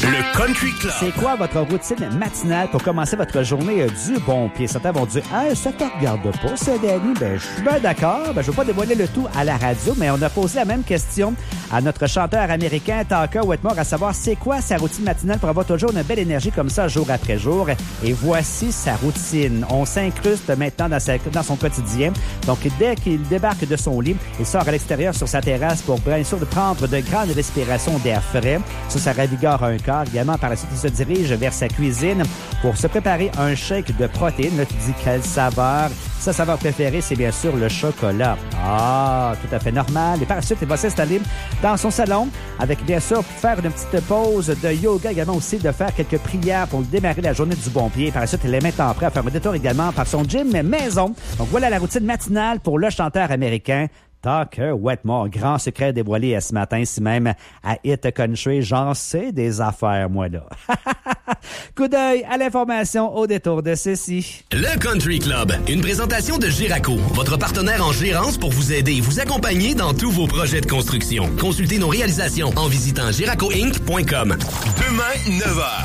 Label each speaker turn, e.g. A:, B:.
A: Le Country Club.
B: C'est quoi votre routine matinale pour commencer votre journée du bon pied? Certains vont dire, « ça te regarde pas, ça, Danny. » Ben, je suis bien d'accord. Ben, je veux pas dévoiler le tout à la radio, mais on a posé la même question à notre chanteur américain, Tucker Whitmore, à savoir, c'est quoi sa routine matinale pour avoir toujours une belle énergie comme ça, jour après jour? Et voici sa routine. On s'incruste maintenant dans son quotidien. Donc, dès qu'il débarque de son lit, il sort à l'extérieur sur sa terrasse pour bien sûr prendre de grandes respirations d'air frais. Ça ravigore un corps. Également, par la suite, il se dirige vers sa cuisine pour se préparer un shake de protéines. Là, tu dis quelle saveur. Sa saveur préférée, c'est bien sûr le chocolat. Ah, tout à fait normal. Et par la suite, il va s'installer dans son salon avec, bien sûr, faire une petite pause de yoga, également aussi de faire quelques prières pour démarrer la journée du bon pied. Par la suite, il est maintenant prêt à faire un détour également par son gym maison. Donc, voilà la routine matinale pour le chanteur américain Tucker Whitmore. Grand secret dévoilé ce matin, si même à Hit Country. J'en sais des affaires, moi, là. Coup d'œil à l'information au détour de ceci.
A: Le Country Club, une présentation de Giraco, votre partenaire en gérance pour vous aider et vous accompagner dans tous vos projets de construction. Consultez nos réalisations en visitant giracoinc.com. Demain, 9h.